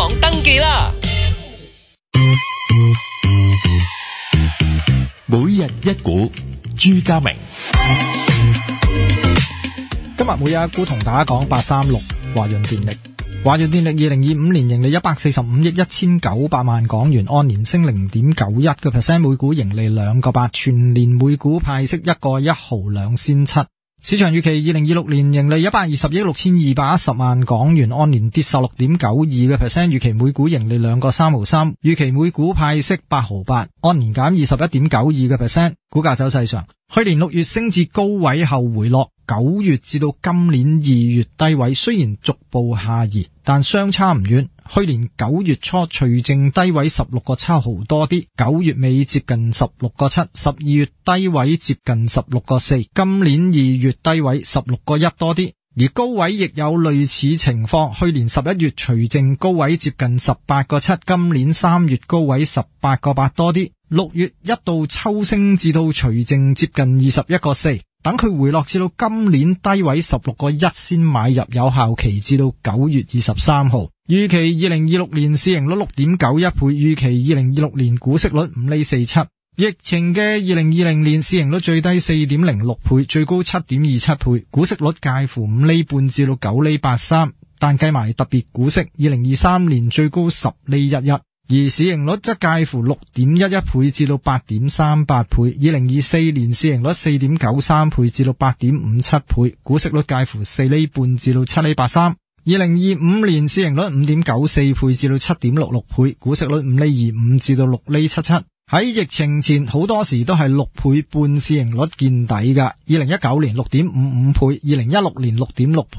網登記啦。 每日一股，朱家明。 今日每日一股同大家講836華潤電力。華潤電力2025年盈利145億1900萬港元，按年升 0.91%， 每股盈利2.8，全年每股派息1個1毫2仙7。市場預期2026年盈利120億6210萬港元，按年跌 16.92%， 預期每股盈利2個3毫3，預期每股派息8毫8，按年減 21.92%。股價走勢上，去年6月升至高位後回落，9月至到今年2月低位，雖然逐步下移，但相差唔遠。去年9月初除淨低位16個7毫多啲，9月尾接近16個7， 12月低位接近16個4，今年2月低位16個1多啲。而高位亦有類似情況，去年11月除淨高位接近18個7，今年3月高位18個8多啲。6月一度抽升至到除淨接近21個4，等佢回落至到今年低位16個1先買入，有效期至到9月23號。預期2026年市盈率 6.91 倍，預期2026年股息率5厘47。疫情嘅2020年市盈率最低 4.06 倍，最高 7.27 倍，股息率介乎5厘半至到9厘83，但計埋特別股息2023年最高10厘11，而市盈率則介乎 6.11 倍至到 8.38 倍，2024年市盈率 4.93 倍至到 8.57 倍，股息率介乎4厘半至到7厘83。2025年市盈率 5.94 倍至到 7.66 倍，股息率5厘25至到6厘77。喺疫情前好多時都係6倍半市盈率見底㗎，2019年 6.55 倍，2016年 6.6